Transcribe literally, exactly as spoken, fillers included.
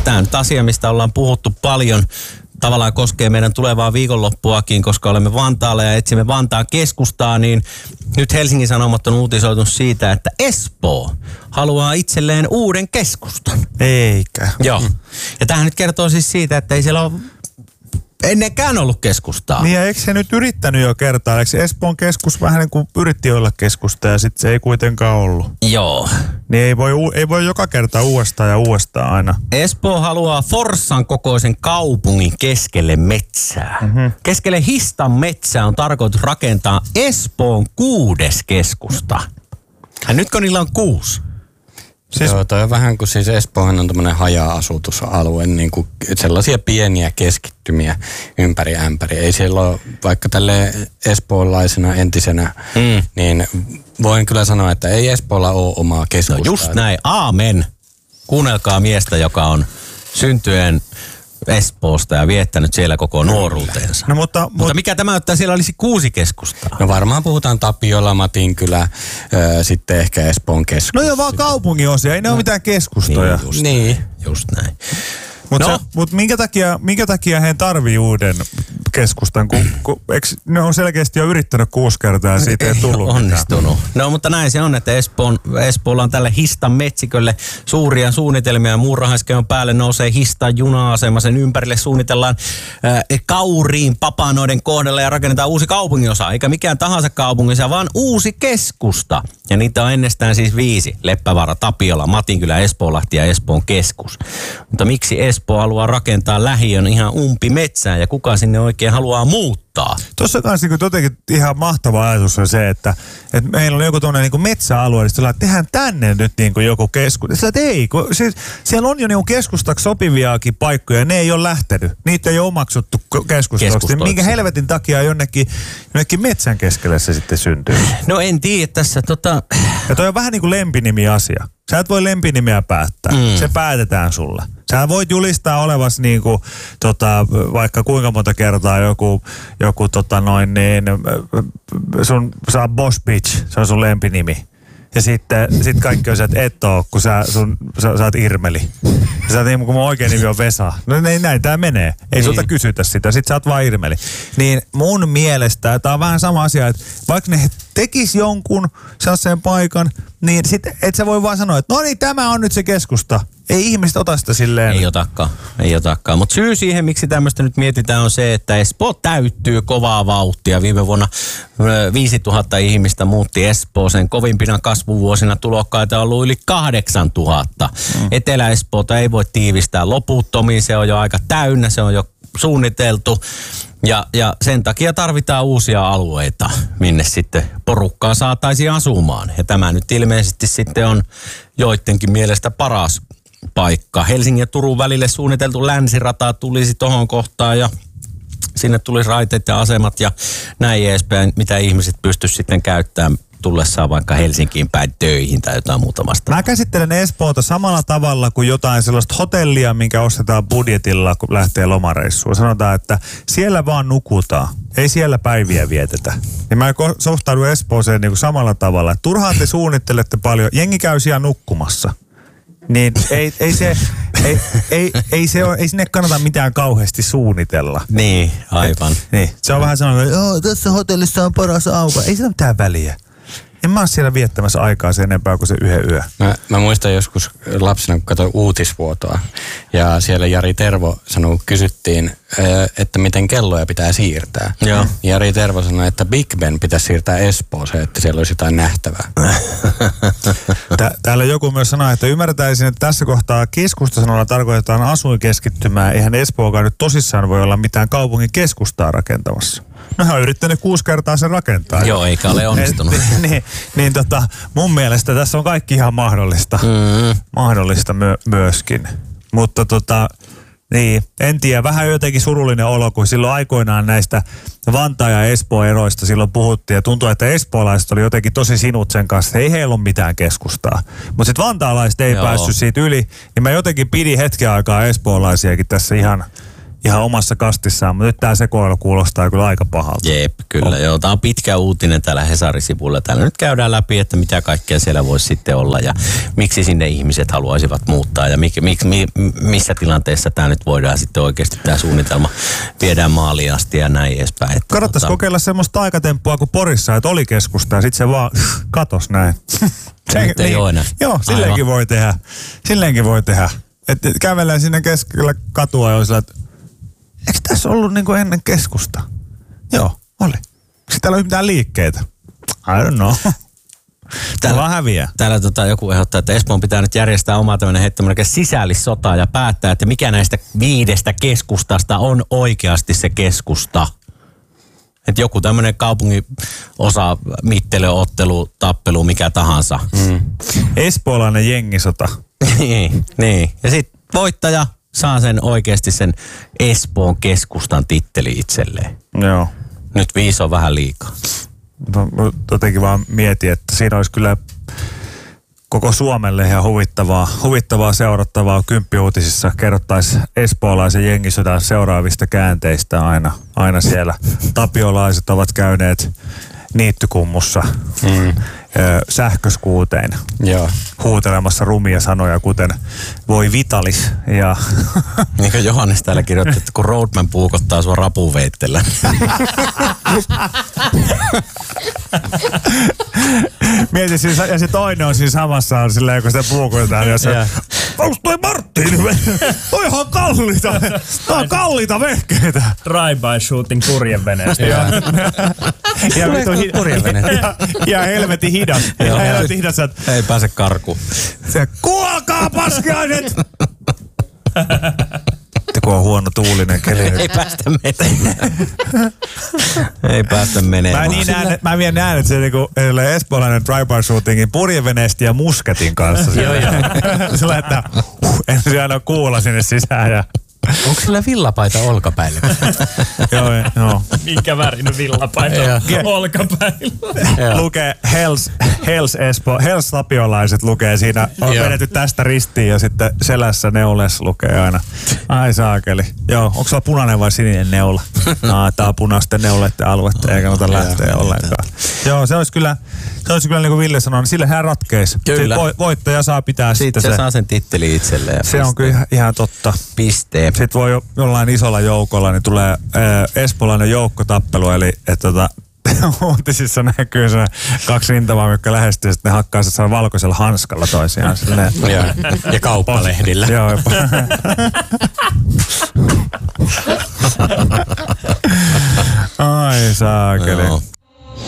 tämä on nyt asia, mistä ollaan puhuttu paljon. Tavallaan koskee meidän tulevaa viikonloppuakin, koska olemme Vantaalla ja etsimme Vantaan keskustaa, niin nyt Helsingin Sanomat on uutisoitunut siitä, että Espoo haluaa itselleen uuden keskustan. Eikä. Joo. Ja tämähän nyt kertoo siis siitä, että ei siellä ole ennenkään ollut keskustaa. Niin ja eikö se nyt yrittänyt jo kertaa? Eikö Espoon keskus vähän niin kuin yritti olla keskusta ja sitten se ei kuitenkaan ollut? Joo. Niin ei voi, ei voi joka kerta uudestaan ja uudestaan aina. Espoo haluaa Forssan kokoisen kaupungin keskelle metsää. Mm-hmm. Keskelle Histan metsää on tarkoitus rakentaa Espoon kuudes keskusta. Ja nytkö niillä on kuusi? Siis, Joo, toi on vähän kuin siis Espoohan on tämmöinen haja-asutusalue, niin kuin sellaisia pieniä keskittymiä ympäri ämpäri. Ei siellä ole, vaikka tälle espoolaisena entisenä, mm. niin voin kyllä sanoa, että ei Espoolla ole omaa keskustaa. No just näin, aamen. Kuunnelkaa miestä, joka on syntyen Espoosta ja viettänyt siellä koko nuoruutensa. No, mutta, mutta mikä tämä, että siellä olisi kuusi keskustaa? No varmaan puhutaan Tapiola, Matinkylä, äh, sitten ehkä Espoon keskus. No joo, vaan kaupungin osia, ei ne no. ole mitään keskustoja. Niin, just, niin. just näin. Mutta no. mut minkä, takia, minkä takia he tarvii uuden keskustan, kun, kun eikö, ne on selkeästi jo yrittänyt kuusi kertaa ja siitä ei, ei tullut onnistunut. Mitään. No mutta näin se on, että Espoon, Espoolla on tälle Histan metsikölle suuria suunnitelmia. Muurahaiskeon päälle nousee Histan juna-asema. Sen ympärille suunnitellaan äh, kauriin papanoiden kohdalla ja rakennetaan uusi kaupunginosa. Eikä mikään tahansa kaupunginosa, vaan uusi keskusta. Ja niitä on ennestään siis viisi. Leppävaara, Tapiola, Matinkylä, Espoonlahti ja Espoon keskus. Mutta miksi Espoo haluaa rakentaa lähiön ihan umpi metsään ja kuka sinne oikein haluaa muuttaa? Tuossa kanssa niin jotenkin ihan mahtava ajatus on se, että, että meillä on joku tuollainen niin metsäalue, niin sillä tehdään tänne nyt niin kuin joku keskus. Sillä ei, kun, siis, siellä on jo niin keskustaksi sopiviakin paikkoja, ne ei ole lähtenyt. Niitä ei ole omaksuttu keskustoksi. Minkä helvetin takia jonnekin, jonnekin metsän keskelle se sitten syntyy? No en tiedä tässä tota... Ja toi on vähän niin kuin lempinimi asia. Sä et voi lempinimeä päättää. Mm. Se päätetään sulle. Sä voit julistaa olevasi niinku, tota, vaikka kuinka monta kertaa joku, joku tota noin niin, sun, sä on Boss Bitch, se on sun lempinimi. Ja sitten sit kaikki on se, että et oo, kun sä, sun, sä, sä oot Irmeli. Ja sä oot niin, kun mun oikein nimi on Vesa. No näin, näin tää menee. Ei niin. Sulta kysytä sitä, sit sä oot vaan Irmeli. Niin mun mielestä tää on vähän sama asia, että vaikka ne tekis jonkun sellaisen paikan, niin sit et sä voi vaan sanoa, että no niin, tämä on nyt se keskusta. Ei ihmiset ota sitä silleen. Ei otakaan, ei otakaan. Mutta syy siihen, miksi tämmöistä nyt mietitään, on se, että Espoo täyttyy kovaa vauhtia. Viime vuonna viisituhatta ihmistä muutti Espooseen. Kovimpina kasvuvuosina tulokkaita on ollut yli kahdeksantuhatta. Mm. Etelä-Espoota ei voi tiivistää loputtomiin. Se on jo aika täynnä, se on jo suunniteltu. Ja, ja sen takia tarvitaan uusia alueita, minne sitten porukkaa saataisiin asumaan. Ja tämä nyt ilmeisesti sitten on joidenkin mielestä paras paikka. Helsingin ja Turun välille suunniteltu länsirata tulisi tohon kohtaan ja sinne tulisi raiteet ja asemat ja näin edespäin, mitä ihmiset pystyisivät sitten käyttämään tullessaan vaikka Helsinkiin päin töihin tai jotain muuta vastaan. Mä käsittelen Espoota samalla tavalla kuin jotain sellaista hotellia, minkä ostetaan budjetilla, kun lähtee lomareissuun. Sanotaan, että siellä vaan nukutaan. Ei siellä päiviä vietetä. Ja mä suhtaudun Espooseen niin kuin samalla tavalla. Turhaan te suunnittelette paljon. Jengi käy siellä nukkumassa. Niin ei, ei se... Ei, ei, ei, se ole, ei sinne kannata mitään kauheasti suunnitella. Niin, aivan. Et, niin. Se on vähän sellainen, että oh, tässä hotellissa on paras auka. Ei sillä mitään väliä. En mä ole siellä viettämässä aikaa sen enempää kuin se yhden yö. Mä, mä muistan joskus lapsena, kun katsoin Uutisvuotoa. Ja siellä Jari Tervo sanoi, kysyttiin, että miten kelloja pitää siirtää. Joo. Jari Tervo sanoi, että Big Ben pitäisi siirtää Espooseen, että siellä olisi jotain nähtävää. Tää, täällä joku myös sanoi, että ymmärtäisin, että tässä kohtaa keskustasanalla tarkoitetaan asuinkeskittymää. Eihän Espookaan nyt tosissaan voi olla mitään kaupungin keskustaa rakentamassa. No hän on yrittänyt kuusi kertaa sen rakentaa. Joo, eikä ole onnistunut. Et, niin, niin tota, mun mielestä tässä on kaikki ihan mahdollista. Mm. Mahdollista my, myöskin. Mutta tota, niin, en tiedä, vähän jotenkin surullinen olo, kun silloin aikoinaan näistä Vantaa ja Espoon eroista silloin puhuttiin. Ja tuntuu, että espoolaiset oli jotenkin tosi sinut sen kanssa, ei heillä ole mitään keskustaa. Mutta sitten vantaalaiset ei Joo. päässyt siitä yli. Niin mä jotenkin pidin hetken aikaa espoolaisiakin tässä ihan... ihan omassa kastissaan, mutta nyt tämä sekoilu kuulostaa kyllä aika pahalta. Jep, kyllä. Oh. Joo, tämä on pitkä uutinen täällä Hesari-sivulla. Täällä nyt käydään läpi, että mitä kaikkea siellä voisi sitten olla ja miksi sinne ihmiset haluaisivat muuttaa ja mik, mik, mi, missä tilanteessa tämä nyt voidaan sitten oikeasti tämä suunnitelma viedään maaliin asti ja näin edespäin. Kannattaisi tota... kokeilla semmoista aikatemppua kuin Porissa, että oli keskusta ja sitten se vaan katos näin. Se, nyt ei niin, ole enää. Joo, silleenkin Aivan. voi tehdä. Silleenkin voi tehdä. Että kävellään sinne keskellä katua ja olisi, että eikö tässä ollut niinku ennen keskusta? Joo, oli. Sitten ei ole mitään liikkeitä. I don't know. Täällä vaan häviää. Täällä tota, joku ehdottaa, että Espoon pitää nyt järjestää oma tämmöinen heittäminen sisällissota ja päättää, että mikä näistä viidestä keskustasta on oikeasti se keskusta. Että joku tämmöinen kaupungin osa, mittelö, ottelu, tappelu, mikä tahansa. Mm. Espoolainen jengisota. niin, niin. Ja sitten voittaja saa sen oikeasti sen Espoon keskustan titteli itselleen. Joo. Nyt viisi on vähän liikaa. Jotenkin vaan mietin, että siinä olisi kyllä koko Suomelle ihan huvittavaa, huvittavaa seurattavaa. Kymppiuutisissa kerrottaisiin espoolaisen jengisodan seuraavista käänteistä aina, aina siellä. Tapiolaiset ovat käyneet niittykummussa mm. sähköskuutein Joo. huutelemassa rumia sanoja, kuten voi Vitalis. Ja niin kuin Johannes täällä kirjoitti, että kun Roadman puukottaa sua rapuveitteellä. Mietin siis, ja se toinen on siinä samassa on silleen, kun sitä puukotetaan, ja se onks toi Martin? Toihan on kalliita, toi on kalliita vehkeitä. Drive-by shooting purjeveneestä. ja, ja, ja, ja helvetin hidas. Ja helvetin hidas. Ei pääse karkuun. Se, kuolkaa paskiaiset! Kun on huono tuulinen keli. Ei päästä menemään. Ei päästä menemään. Mä, niin näen, mä vien näen, että se niinku espoolainen drive-by shootingin purjeveneesti ja musketin kanssa. Joo, joo. Sillä, että uh, ensin aina kuulla sinne sisään ja... Onko sulla villapaita olkapäillä? joo, joo. Minkä värinen villapaita olkapäillä? Lukee Hells, Hells Espo, Hells Tapiolaiset lukee siinä. On vedetty tästä ristiin ja sitten selässä neules lukee aina. Ai saakeli. Joo, onko sulla punainen vai sininen neula? No, tää on punaisten neuleiden aluetta, eikä kannata lähteä ollenkaan. Joo, se olisi kyllä, se olisi kyllä niin kuin Ville sanoi, niin sille hän ratkeisi. Kyllä. Voittaja saa pitää sitten se. se saa sen titteli itselleen. Se on kyllä ihan totta. Pisteen. Sitten voi jo, jollain isolla joukolla, niin tulee ää, espoolainen joukkotappelu, eli että tota, uutisissa näkyy se kaksi rintamaa, jotka lähestyy, sitten ne hakkaa se valkoisella hanskalla toisiaan. Silleen, ja kauppalehdillä. Joo. Ai saakeli.